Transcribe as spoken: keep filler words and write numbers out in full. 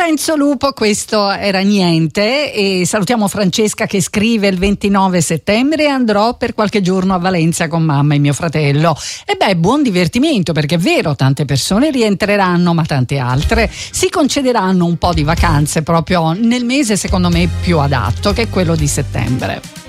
Lorenzo Lupo, questo era niente, e salutiamo Francesca che scrive: il ventinove settembre andrò per qualche giorno a Valencia con mamma e mio fratello. E beh, buon divertimento, perché è vero, tante persone rientreranno, ma tante altre si concederanno un po' di vacanze proprio nel mese secondo me più adatto, che è quello di settembre.